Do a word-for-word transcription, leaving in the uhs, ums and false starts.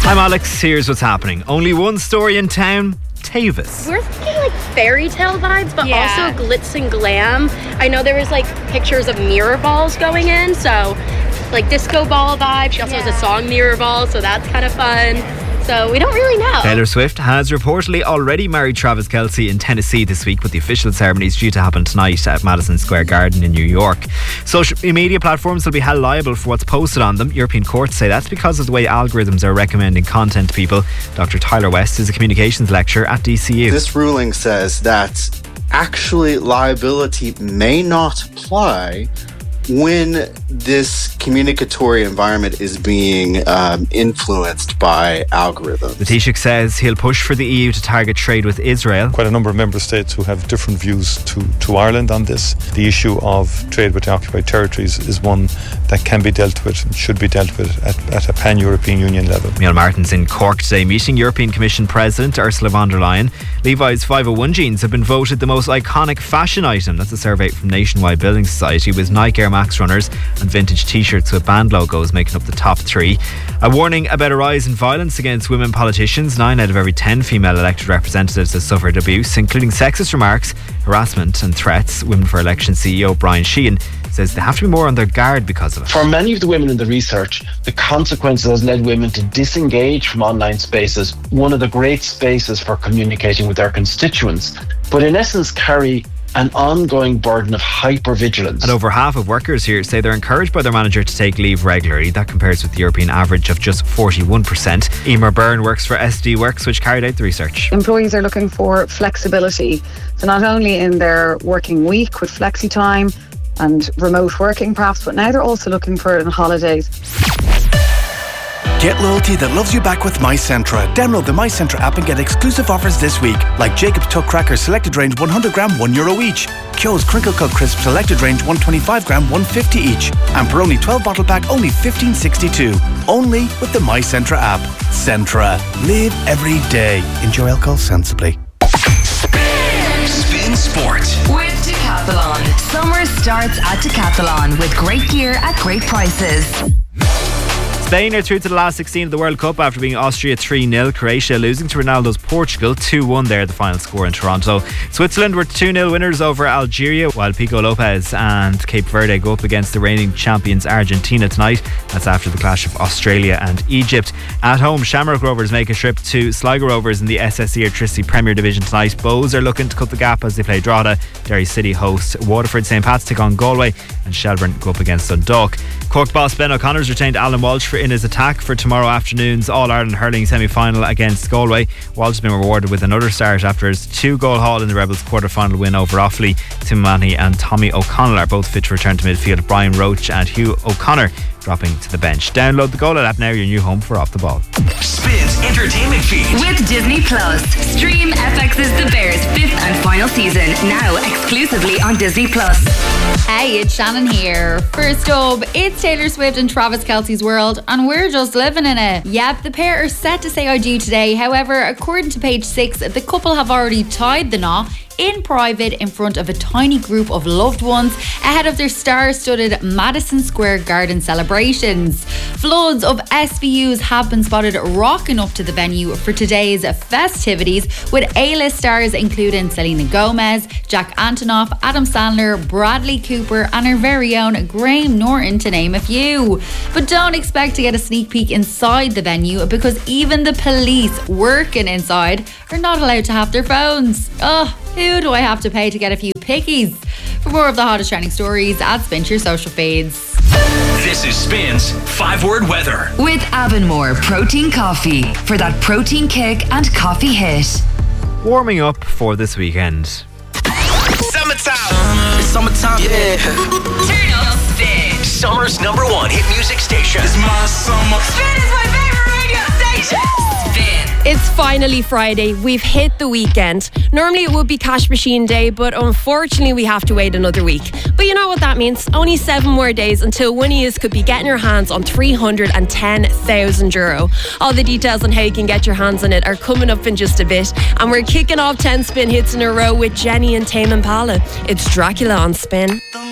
I'm Alex, here's what's happening. Only one story in town, Tavis. We're thinking like fairy tale vibes, but Yeah. also glitz and glam. I know there was like pictures of mirror balls going in, so like disco ball vibe. She also Yeah. has a song Mirror Ball, so that's kind of fun. So we don't really know. Taylor Swift has reportedly already married Travis Kelce in Tennessee this week, but the official ceremony is due to happen tonight at Madison Square Garden in New York. Social media platforms will be held liable for what's posted on them. European courts say that's because of the way algorithms are recommending content to people. Doctor Tyler West is a communications lecturer at D C U. This ruling says that actually liability may not apply when this communicatory environment is being um, influenced by algorithms. The Taoiseach says he'll push for the E U to target trade with Israel. Quite a number of member states who have different views to, to Ireland on this. The issue of trade with the occupied territories is one that can be dealt with and should be dealt with at, at a pan-European Union level. Neil Martin's in Cork today meeting European Commission President Ursula von der Leyen. Levi's five oh one jeans have been voted the most iconic fashion item. That's a survey from Nationwide Building Society, with Nike Air Max runners and vintage t-shirts with band logos making up the top three. A warning about a rise in violence against women politicians. Nine out of every ten female elected representatives have suffered abuse, including sexist remarks, harassment and threats. Women for Election C E O Brian Sheehan says they have to be more on their guard because of it. For many of the women in the research, the consequences has led women to disengage from online spaces, one of the great spaces for communicating with their constituents, but in essence carry an ongoing burden of hypervigilance. And over half of workers here say they're encouraged by their manager to take leave regularly. That compares with the European average of just forty-one percent. Emer Byrne works for S D Works, which carried out the research. Employees are looking for flexibility. So not only in their working week with flexi time and remote working perhaps, but now they're also looking for it on holidays. Get loyalty that loves you back with MyCentra. Download the MyCentra app and get exclusive offers this week, like Jacob's Tuck Crackers selected range one hundred gram, one euro each. Kyo's Crinkle Cut Crisp selected range one twenty-five gram, one fifty each. And Peroni twelve bottle pack, only fifteen sixty-two. Only with the MyCentra app. Centra. Live every day. Enjoy alcohol sensibly. Spin Sport with Decathlon. Summer starts at Decathlon with great gear at great prices. Spain are through to the last sixteen of the World Cup after beating Austria three nil. Croatia losing to Ronaldo's Portugal two one there, the final score in Toronto. Switzerland were two nil winners over Algeria, while Pico Lopez and Cape Verde go up against the reigning champions Argentina tonight. That's after the clash of Australia and Egypt. At home, Shamrock Rovers make a trip to Sligo Rovers in the S S E Electricity Premier Division tonight. Bows are looking to cut the gap as they play Drogheda. Derry City host Waterford. Saint Pat's take on Galway, and Shelbourne go up against Dundalk. Cork boss Ben O'Connor's retained Alan Walsh for in his attack for tomorrow afternoon's All-Ireland hurling semi-final against Galway. Walsh has been rewarded with another start after his two-goal haul in the Rebels quarter-final win over Offaly. Tim Mahoney and Tommy O'Connell are both fit to return to midfield. Brian Roach and Hugh O'Connor dropping to the bench. Download the Goal app now, your new home for Off the Ball. Spins entertainment feed with Disney Plus. Stream F X's The Bears fifth and final season now exclusively on Disney Plus. Hey, it's Shannon here. First up, it's Taylor Swift and Travis Kelce's world, and we're just living in it. Yep, the pair are set to say I do today. However, according to page six, the couple have already tied the knot in private in front of a tiny group of loved ones ahead of their star-studded Madison Square Garden celebrations. Floods of S V Us have been spotted rocking up to the venue for today's festivities, with A-list stars including Selena Gomez, Jack Antonoff, Adam Sandler, Bradley Cooper and our very own Graham Norton, to name a few. But don't expect to get a sneak peek inside the venue, because even the police working inside are not allowed to have their phones. Ugh. Who do I have to pay to get a few pickies? For more of the hottest trending stories, add Spin to your social feeds. This is Spin's five-word weather. With Avonmore Protein Coffee for that protein kick and coffee hit. Warming up for this weekend. Summertime. It's summertime, yeah. Turn up Spin. Summer's number one hit music station. It's my summer. Spin is my favorite radio station. Spin. It's finally Friday. We've hit the weekend. Normally it would be Cash Machine Day, but unfortunately we have to wait another week. But you know what that means? Only seven more days until one of you could be getting your hands on three hundred ten thousand euro. All the details on how you can get your hands on it are coming up in just a bit. And we're kicking off ten Spin hits in a row with Jenny and Tame Impala. It's Dracula on Spin.